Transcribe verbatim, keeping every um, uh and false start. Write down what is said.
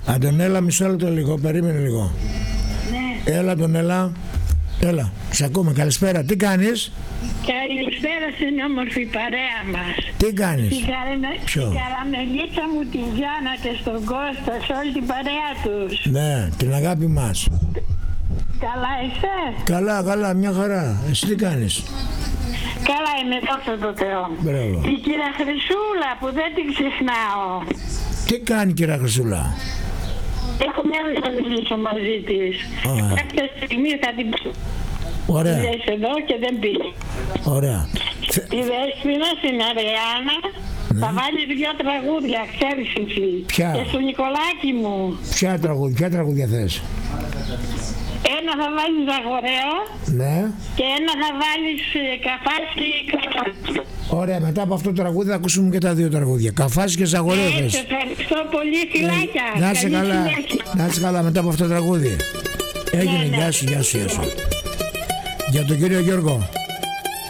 Αντωνέλα, μισό λεπτό λίγο, περίμενε λίγο. Ναι. Έλα, Αντωνέλα. Έλα, σε ακούμε. Καλησπέρα. Τι κάνεις? Καλησπέρα στην όμορφη παρέα μας. Τι κάνεις? Την, καραμε... Ποιο? την καραμελίτσα μου, τη Γιάννα και στον Κώστα, σε όλη την παρέα τους. Ναι, την αγάπη μας. Καλά είσαι? Καλά, καλά, μια χαρά. Εσύ τι κάνεις? Καλά είμαι, δόξα τω Θεώ. Μπράβο. Η κυρία Χρυσούλα που δεν την ξεχνάω. Τι κάνει, κυρία Χρυσούλα? Έχω μέρος να μιλήσω μαζί της. Ωραία. Κάποια στιγμή θα την Ωραία. πήγες εδώ και δεν πήγε. Ωραία. Η Δέσποινα στην Αρεάνα Ναι. θα βάλει δύο τραγούδια, ξέρεις εσύ. Ποια? Και στο Νικολάκι μου. Ποια τραγούδια, ποια τραγούδια θες? Ένα θα βάλεις Ζαγοραίο Ναι. και ένα θα βάλεις ε, Καφάση Καφάση. Ωραία, μετά από αυτό το τραγούδι θα ακούσουμε και τα δύο τραγούδια. Καφάση και Ζαγοραίο Ε, θες. σε ευχαριστώ πολύ, φιλάκια. Να είσαι Καλή καλά, συνέχεια. να είσαι καλά μετά από αυτό το τραγούδι. Έγινε, Ναι, ναι. γεια σου, γεια σου, γεια σου. Για τον κύριο Γιώργο.